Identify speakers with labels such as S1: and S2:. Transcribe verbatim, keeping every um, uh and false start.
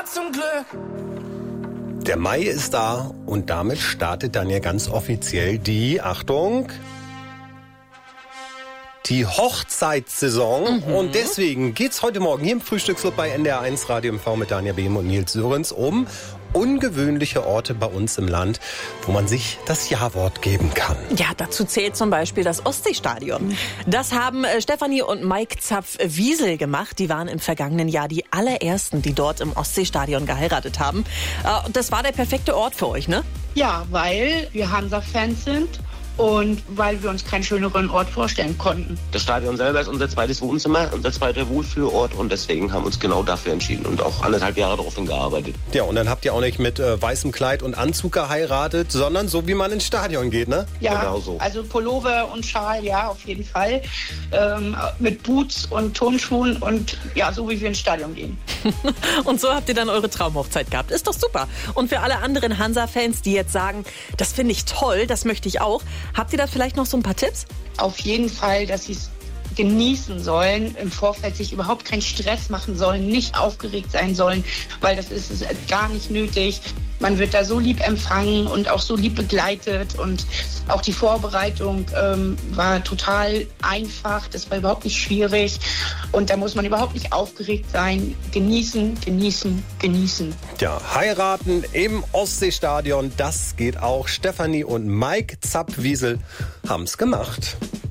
S1: ja zum Glück.
S2: Der Mai ist da und damit startet dann ja ganz offiziell die, Achtung, die Hochzeitssaison. Mhm. Und deswegen geht's heute Morgen hier im Frühstücksclub bei N D R eins Radio M V mit Danja Behm und Nils Sörens um ungewöhnliche Orte bei uns im Land, wo man sich das Ja-Wort geben kann.
S3: Ja, dazu zählt zum Beispiel das Ostseestadion. Das haben äh, Stefanie und Mike Zapf-Wiesel gemacht. Die waren im vergangenen Jahr die allerersten, die dort im Ostseestadion geheiratet haben. Äh, das war der perfekte Ort für euch, ne?
S4: Ja, weil wir Hansa-Fans sind. Und weil wir uns keinen schöneren Ort vorstellen konnten.
S5: Das Stadion selber ist unser zweites Wohnzimmer, unser zweiter Wohlfühlort und deswegen haben wir uns genau dafür entschieden und auch anderthalb Jahre darauf hingearbeitet.
S2: Ja, und dann habt ihr auch nicht mit äh, weißem Kleid und Anzug geheiratet, sondern so, wie man ins Stadion geht, ne?
S4: Ja,
S5: genau so.
S4: Also Pullover und Schal, ja, auf jeden Fall. Ähm, mit Boots und Turnschuhen und ja, so wie wir ins Stadion gehen.
S3: Und so habt ihr dann eure Traumhochzeit gehabt. Ist doch super. Und für alle anderen Hansa-Fans, die jetzt sagen, das finde ich toll, das möchte ich auch, habt ihr da vielleicht noch so ein paar Tipps?
S4: Auf jeden Fall, dass sie es genießen sollen, im Vorfeld sich überhaupt keinen Stress machen sollen, nicht aufgeregt sein sollen, weil das ist es gar nicht nötig. Man wird da so lieb empfangen und auch so lieb begleitet und auch die Vorbereitung ähm, war total einfach, das war überhaupt nicht schwierig und da muss man überhaupt nicht aufgeregt sein. Genießen, genießen, genießen.
S2: Ja, heiraten im Ostseestadion, das geht auch. Stefanie und Mike Zapf-Wiesel haben's gemacht.